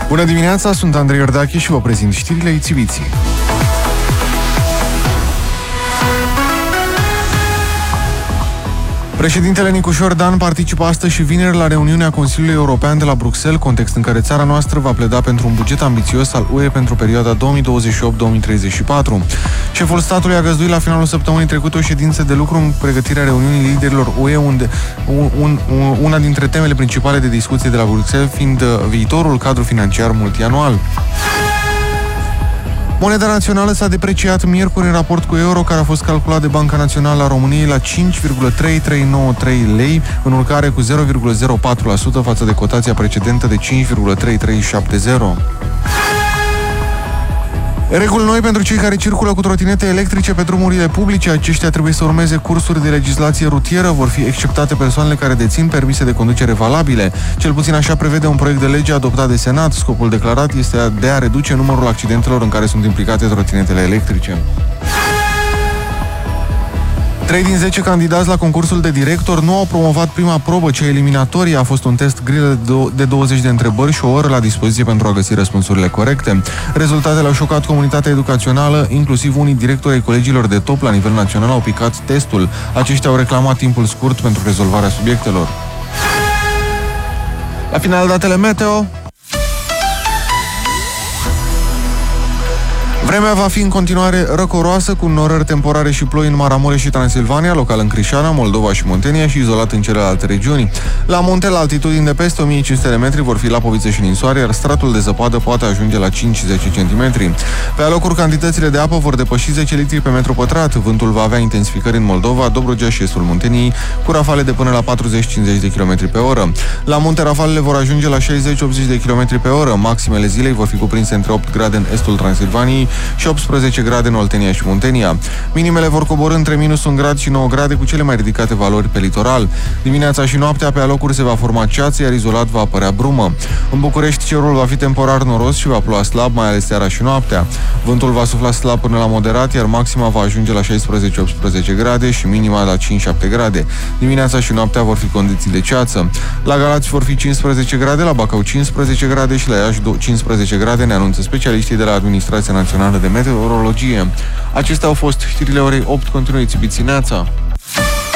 Bună dimineața, sunt Andrei Iordache și vă prezint știrile Ițiviții. Președintele Nicușor Dan participă astăzi și vineri la reuniunea Consiliului European de la Bruxelles, context în care țara noastră va pleda pentru un buget ambițios al UE pentru perioada 2028-2034. Șeful statului a găzduit la finalul săptămânii trecute o ședință de lucru în pregătirea reuniunii liderilor UE, unde una dintre temele principale de discuție de la Bruxelles fiind viitorul cadru financiar multianual. Moneda națională s-a depreciat miercuri în raport cu euro, care a fost calculat de Banca Națională a României la 5,3393 lei, în urcare cu 0,04% față de cotația precedentă de 5,3370. Reguli noi pentru cei care circulă cu trotinete electrice pe drumurile publice. Aceștia trebuie să urmeze cursuri de legislație rutieră. Vor fi exceptate persoanele care dețin permise de conducere valabile. Cel puțin așa prevede un proiect de lege adoptat de Senat. Scopul declarat este de a reduce numărul accidentelor în care sunt implicate trotinetele electrice. 3 din 10 candidați la concursul de director nu au promovat prima probă, cea eliminatorie. A fost un test gril de 20 de întrebări și o oră la dispoziție pentru a găsi răspunsurile corecte. Rezultatele au șocat comunitatea educațională, inclusiv unii directori ai colegiilor de top la nivel național au picat testul. Aceștia au reclamat timpul scurt pentru rezolvarea subiectelor. La final, datele meteo. Vremea va fi în continuare răcoroasă, cu norări temporare și ploi în Maramureș și Transilvania, local în Crișana, Moldova și Muntenia și izolat în celelalte regiuni. La munte, la altitudini de peste 1500 de metri, vor fi lapovițe și ninsoare, iar stratul de zăpadă poate ajunge la 5-10 cm. Pe alocuri, cantitățile de apă vor depăși 10 litri pe metru pătrat. Vântul va avea intensificări în Moldova, Dobrogea și estul Munteniei, cu rafale de până la 40-50 de km pe oră. La munte, rafalele vor ajunge la 60-80 de km pe oră. Maximele zilei vor fi cuprinse între 8 grade în estul Transilvaniei și 18 grade în Oltenia și Muntenia. Minimele vor coborî între minus 1 grad și 9 grade, cu cele mai ridicate valori pe litoral. Dimineața și noaptea pe alocuri se va forma ceață, iar izolat va apărea brumă. În București cerul va fi temporar noros și va ploua slab, mai ales seara și noaptea. Vântul va sufla slab până la moderat, iar maxima va ajunge la 16-18 grade și minima la 5-7 grade. Dimineața și noaptea vor fi condiții de ceață. La Galați vor fi 15 grade, la Bacău 15 grade și la Iași 15 grade, ne anunță specialiștii de la Administrația Națională de Meteorologie. Acestea au fost știrile orei 8. Continuați, Bițineața!